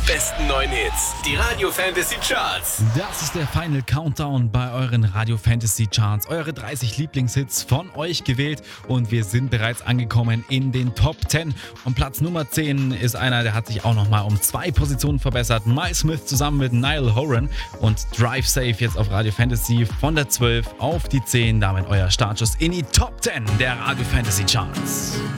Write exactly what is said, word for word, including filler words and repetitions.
besten neuen Hits. Die Radio Fantasy Charts. Das ist der Final Countdown bei euren Radio Fantasy Charts. Eure dreißig Lieblingshits von euch gewählt und wir sind bereits angekommen in den Top zehn. Und Platz Nummer zehn ist einer, der hat sich auch nochmal um zwei Positionen verbessert. Mike Smith zusammen mit Niall Horan und Drive Safe jetzt auf Radio Fantasy von der zwölf auf die zehn. Damit euer Startschuss in die Top zehn der Radio Fantasy Charts.